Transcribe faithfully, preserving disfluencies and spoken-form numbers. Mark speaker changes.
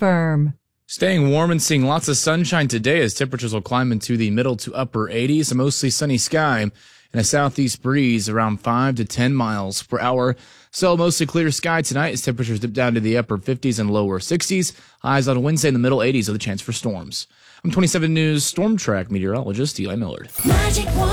Speaker 1: firm.
Speaker 2: Staying warm and seeing lots of sunshine today as temperatures will climb into the middle to upper eighties. A mostly sunny sky and a southeast breeze around five to ten miles per hour. So mostly clear sky tonight as temperatures dip down to the upper fifties and lower sixties. Highs on Wednesday in the middle eighties with a chance for storms. I'm twenty-seven News Storm Track meteorologist Eli Millard. Magic one.